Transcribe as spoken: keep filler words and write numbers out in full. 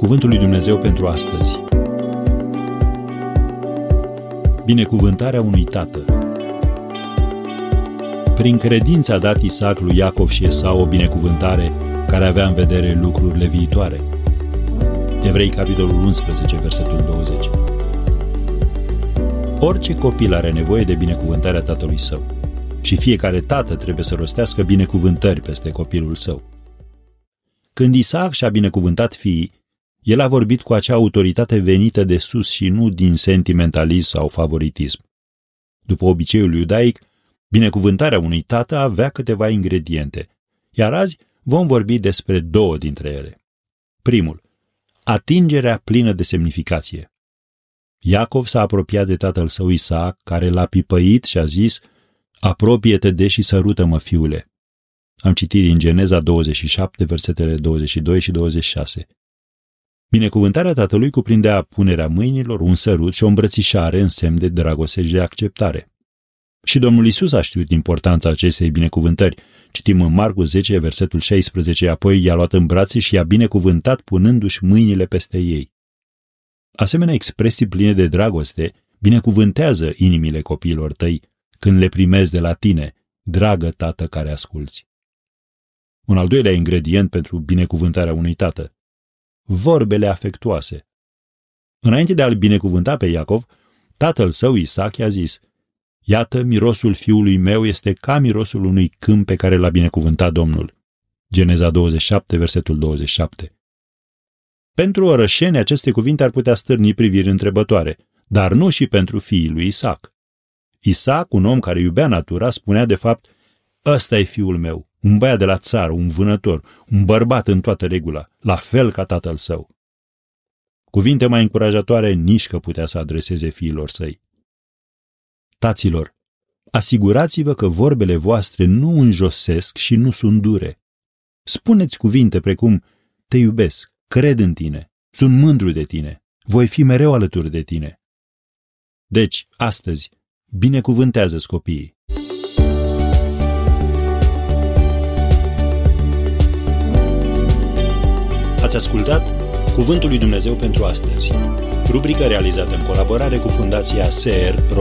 Cuvântul lui Dumnezeu pentru astăzi. Binecuvântarea unui tată. Prin credință a dat Isaac lui Iacov și Esau o binecuvântare care avea în vedere lucrurile viitoare. Evrei, capitolul unsprezece, versetul douăzeci. Orice copil are nevoie de binecuvântarea tatălui său și fiecare tată trebuie să rostească binecuvântări peste copilul său. Când Isaac și-a binecuvântat fiii, el a vorbit cu acea autoritate venită de sus și nu din sentimentalism sau favoritism. După obiceiul iudaic, binecuvântarea unui tată avea câteva ingrediente, iar azi vom vorbi despre două dintre ele. Primul, atingerea plină de semnificație. Iacov s-a apropiat de tatăl său Isaac, care l-a pipăit și a zis: apropie-te de și sărută-mă, fiule. Am citit din Geneza douăzeci și șapte, versetele douăzeci și doi și douăzeci și șase. Binecuvântarea tatălui cuprindea punerea mâinilor, un sărut și o îmbrățișare în semn de dragoste și de acceptare. Și Domnul Iisus a știut importanța acestei binecuvântări. Citim în Marcu zece, versetul șaisprezece, apoi i-a luat în brațe și i-a binecuvântat punându-și mâinile peste ei. Asemenea expresii pline de dragoste binecuvântează inimile copiilor tăi când le primezi de la tine, dragă tată care asculți. Un al doilea ingredient pentru binecuvântarea unui tată: vorbele afectuoase. Înainte de a-l binecuvânta pe Iacov, tatăl său Isaac i-a zis: iată, mirosul fiului meu este ca mirosul unui câmp pe care l-a binecuvântat Domnul. Geneza douăzeci și șapte, versetul douăzeci și șapte. Pentru orășeni, aceste cuvinte ar putea stârni priviri întrebătoare, dar nu și pentru fiii lui Isaac. Isaac, un om care iubea natura, spunea de fapt: ăsta e fiul meu, un băiat de la țară, un vânător, un bărbat în toată regula, la fel ca tatăl său. Cuvinte mai încurajatoare nici că putea să adreseze fiilor săi. Taților, asigurați-vă că vorbele voastre nu înjosesc și nu sunt dure. Spuneți cuvinte precum: te iubesc, cred în tine, sunt mândru de tine, voi fi mereu alături de tine. Deci, astăzi, binecuvântează-ți copiii. Ați ascultat Cuvântul lui Dumnezeu pentru astăzi, rubrica realizată în colaborare cu Fundația S E R